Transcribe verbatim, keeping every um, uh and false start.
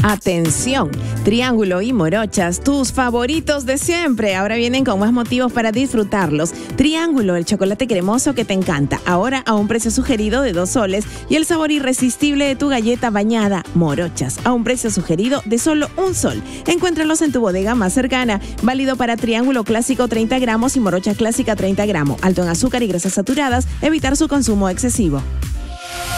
Atención, Triángulo y Morochas, tus favoritos de siempre, ahora vienen con más motivos para disfrutarlos. Triángulo, el chocolate cremoso que te encanta, ahora a un precio sugerido de dos soles, y el sabor irresistible de tu galleta bañada. Morochas, a un precio sugerido de solo un sol. Encuéntralos en tu bodega más cercana. Válido para Triángulo Clásico treinta gramos y Morocha Clásica treinta gramos. Alto en azúcar y grasas saturadas. Evitar su consumo excesivo.